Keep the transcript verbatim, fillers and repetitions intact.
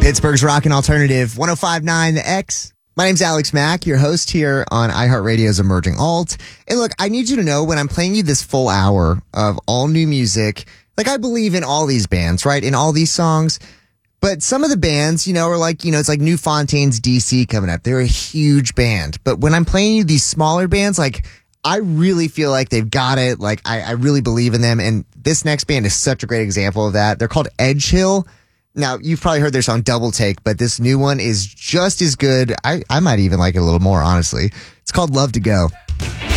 Pittsburgh's Rockin' Alternative, one oh five point nine The X. My name's Alex Mack, your host here on iHeartRadio's Emerging Alt. And look, I need you to know when I'm playing you this full hour of all new music, like I believe in all these bands, right? In all these songs. But some of the bands, you know, are like, you know, it's like New Fontaine's D C coming up. They're a huge band. But when I'm playing you these smaller bands, like I really feel like they've got it. Like I, I really believe in them. And this next band is such a great example of that. They're called Edgehill. Now, you've probably heard their song Double Take, but this new one is just as good. I, I might even like it a little more, honestly. It's called Love to Go.